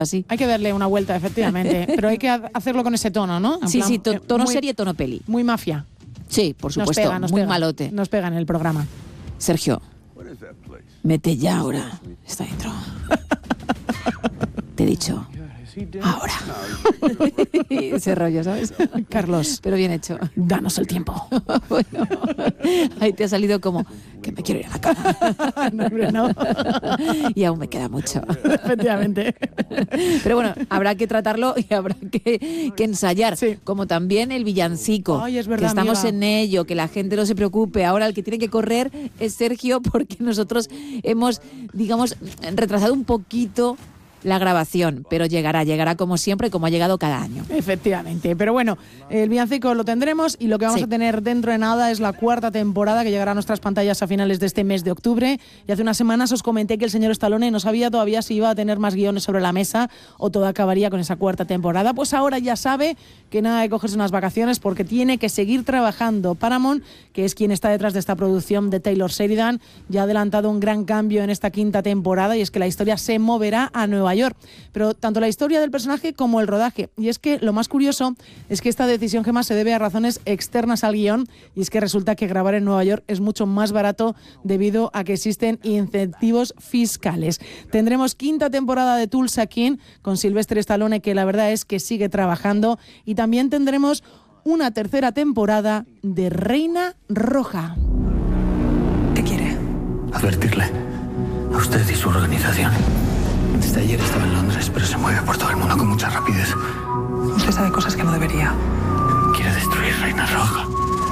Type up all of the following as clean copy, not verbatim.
así. Hay que darle una vuelta, efectivamente, pero hay que hacerlo con ese tono, ¿no? Sí, tono muy, serie, tono peli. Muy mafia. Sí, por supuesto, muy malote. Nos pega en el programa. Sergio, mete ya ahora. Está dentro. Te he dicho. Ahora. Ese rollo, ¿sabes? Carlos, pero bien hecho. Danos el tiempo. Bueno, ahí te ha salido como que me quiero ir a la cama. No. Y aún me queda mucho. Efectivamente. Pero bueno, habrá que tratarlo y habrá que ensayar. Sí. Como también el villancico. Ay, es verdad, que estamos amiga. en ello, que la gente no se preocupe. Ahora el que tiene que correr es Sergio, porque nosotros hemos, digamos, retrasado un poquito la grabación, pero llegará como siempre, como ha llegado cada año. Efectivamente, pero bueno, el villancico lo tendremos y lo que vamos a tener dentro de nada es la 4ª temporada que llegará a nuestras pantallas a finales de este mes de octubre. Y hace unas semanas os comenté que el señor Stallone no sabía todavía si iba a tener más guiones sobre la mesa o todo acabaría con esa 4ª temporada. Pues ahora ya sabe que nada de cogerse unas vacaciones porque tiene que seguir trabajando. Paramount, que es quien está detrás de esta producción de Taylor Sheridan, ya ha adelantado un gran cambio en esta 5ª temporada y es que la historia se moverá a Nueva York. Pero tanto la historia del personaje como el rodaje. Y es que lo más curioso es que esta decisión, Gemma, se debe a razones externas al guión y es que resulta que grabar en Nueva York es mucho más barato debido a que existen incentivos fiscales. Tendremos 5ª temporada de Tulsa King con Sylvester Stallone, que la verdad es que sigue trabajando, y también tendremos una 3ª temporada de Reina Roja. ¿Qué quiere? Advertirle a usted y su organización. Desde ayer estaba en Londres, pero se mueve por todo el mundo con mucha rapidez. Usted sabe cosas que no debería. Quiere destruir Reina Roja.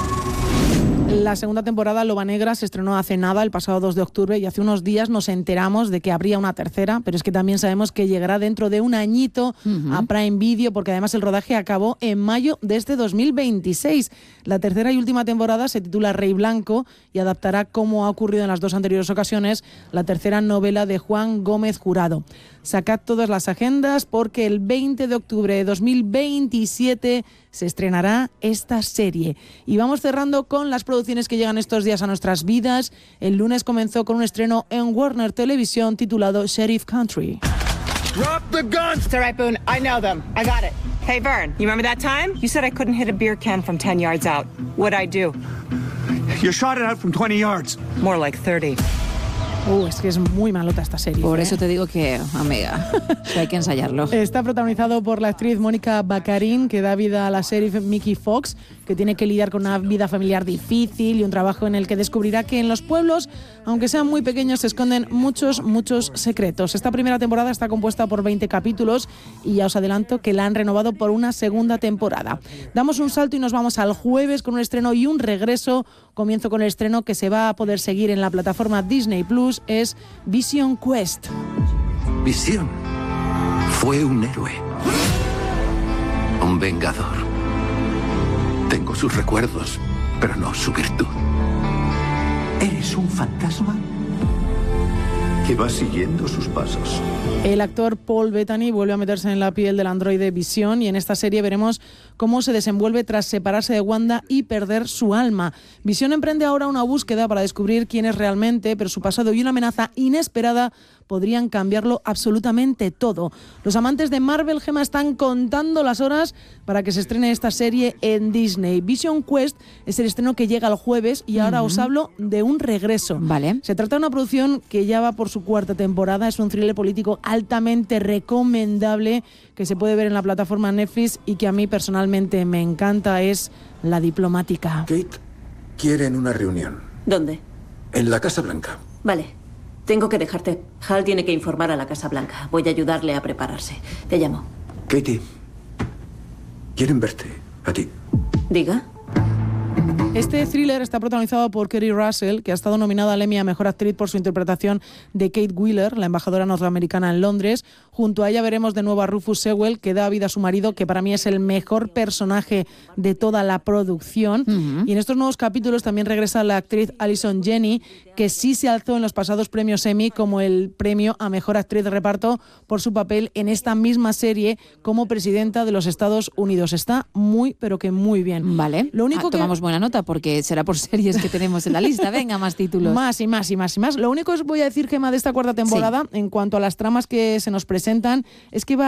La 2ª temporada, Loba Negra, se estrenó hace nada, el pasado 2 de octubre, y hace unos días nos enteramos de que habría una 3ª, pero es que también sabemos que llegará dentro de un añito a Prime Video, porque además el rodaje acabó en mayo de este 2026. La 3ª y última temporada se titula Rey Blanco y adaptará, como ha ocurrido en las 2 anteriores ocasiones, la 3ª novela de Juan Gómez Jurado. Sacad todas las agendas porque el 20 de octubre de 2027 se estrenará esta serie. Y vamos cerrando con las producciones que llegan estos días a nuestras vidas. El lunes comenzó con un estreno en Warner Televisión titulado Sheriff Country. Drop the guns! It's all right, Boone. I know them. I got it. Hey, Vern, you remember that time? You said I couldn't hit a beer can from 10 yards out. What'd I do? You shot it out from 20 yards. More like 30. Es que es muy malota esta serie. Por eso te digo que, amiga, hay que ensayarlo. Está protagonizado por la actriz Mónica Baccarin, que da vida a la sheriff Mickey Fox, que tiene que lidiar con una vida familiar difícil y un trabajo en el que descubrirá que en los pueblos, aunque sean muy pequeños, se esconden muchos secretos. Esta primera temporada está compuesta por 20 capítulos y ya os adelanto que la han renovado por una 2ª temporada. Damos un salto y nos vamos al jueves con un estreno y un regreso. Comienzo con el estreno que se va a poder seguir en la plataforma Disney Plus, es Vision Quest. Visión fue un héroe, un vengador. Tengo sus recuerdos, pero no su virtud. ¿Eres un fantasma que va siguiendo sus pasos? El actor Paul Bettany vuelve a meterse en la piel del androide Visión y en esta serie veremos cómo se desenvuelve tras separarse de Wanda y perder su alma. Visión emprende ahora una búsqueda para descubrir quién es realmente, pero su pasado y una amenaza inesperada podrían cambiarlo absolutamente todo. Los amantes de Marvel, Gemma, están contando las horas para que se estrene esta serie en Disney. Vision Quest es el estreno que llega el jueves y ahora os hablo de un regreso. Vale. Se trata de una producción que ya va por su 4ª temporada. Es un thriller político altamente recomendable que se puede ver en la plataforma Netflix y que a mí personalmente me encanta. Es La Diplomática. Kate quiere una reunión. ¿Dónde? En la Casa Blanca. Vale. Tengo que dejarte. Hal tiene que informar a la Casa Blanca. Voy a ayudarle a prepararse. Te llamo. Katie, quieren verte. A ti. Diga. Este thriller está protagonizado por Kerry Russell, que ha estado nominada al Emmy a Mejor Actriz por su interpretación de Kate Wheeler, la embajadora norteamericana en Londres. Junto a ella veremos de nuevo a Rufus Sewell, que da vida a su marido, que para mí es el mejor personaje de toda la producción. Y en estos nuevos capítulos también regresa la actriz Allison Janney, que sí se alzó en los pasados premios Emmy como el premio a Mejor Actriz de Reparto por su papel en esta misma serie como presidenta de los Estados Unidos. Está muy, pero que muy bien. Vale. Lo único tomamos buena nota, porque será por series que tenemos en la lista. Venga, más títulos. Más y más y más y más. Lo único que os voy a decir, Gemma, de esta cuarta temporada, en cuanto a las tramas que se nos presentan, es que va